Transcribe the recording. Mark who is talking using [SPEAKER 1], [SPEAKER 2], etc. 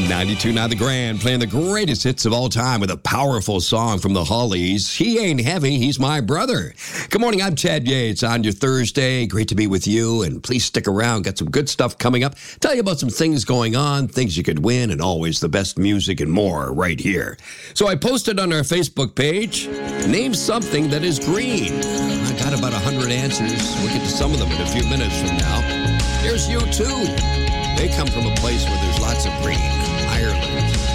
[SPEAKER 1] 92.9 The Grand, playing the greatest hits of all time with a powerful song from the Hollies. He ain't heavy, he's my brother. Good morning, I'm Chad Yates on your Thursday. Great to be with you, and please stick around. Got some good stuff coming up. Tell you about some things going on, things you could win, and always the best music and more right here. So I posted on our Facebook page, name something that is green. I got about 100 answers. We'll get to some of them in a few minutes from now. Here's U2. They come from a place where there's lots of green, Ireland.